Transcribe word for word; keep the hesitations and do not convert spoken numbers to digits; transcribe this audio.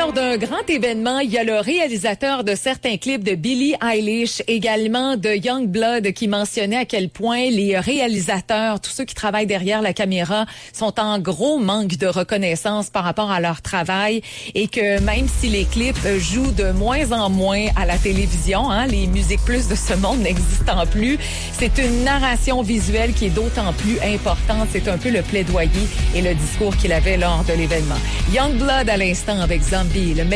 lors d'un grand événement, il y a le réalisateur de certains clips de Billie Eilish, également de Youngblood, qui mentionnait à quel point les réalisateurs, tous ceux qui travaillent derrière la caméra, sont en gros manque de reconnaissance par rapport à leur travail et que même si les clips jouent de moins en moins à la télévision, hein, les Musiques Plus de ce monde n'existant plus, c'est une narration visuelle qui est d'autant plus importante. C'est un peu le plaidoyer et le discours qu'il avait lors de l'événement. Youngblood à l'instant avec Zombie, le